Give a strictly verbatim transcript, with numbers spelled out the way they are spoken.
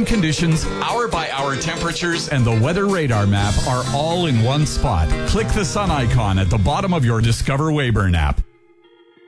Marine conditions, hour-by-hour temperatures, and the weather radar map are all in one spot. Click the sun icon at the bottom of your Discover Weyburn app.